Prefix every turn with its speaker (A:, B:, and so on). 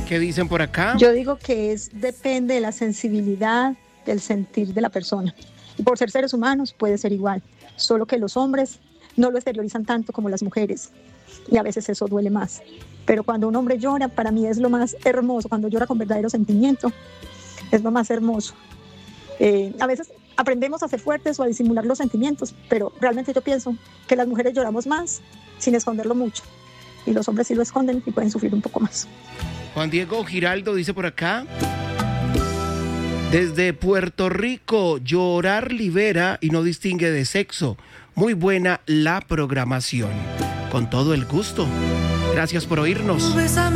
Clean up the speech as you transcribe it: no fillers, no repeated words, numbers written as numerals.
A: ¿Qué dicen por acá?
B: Yo digo que depende de la sensibilidad del sentir de la persona. Y por ser seres humanos puede ser igual, solo que los hombres no lo exteriorizan tanto como las mujeres y a veces eso duele más. Pero cuando un hombre llora, para mí es lo más hermoso, cuando llora con verdadero sentimiento, es lo más hermoso. A veces aprendemos a ser fuertes o a disimular los sentimientos, pero realmente yo pienso que las mujeres lloramos más sin esconderlo mucho y los hombres sí lo esconden y pueden sufrir un poco más.
A: Juan Diego Giraldo dice por acá: desde Puerto Rico, llorar libera y no distingue de sexo. Muy buena la programación. Con todo el gusto. Gracias por oírnos.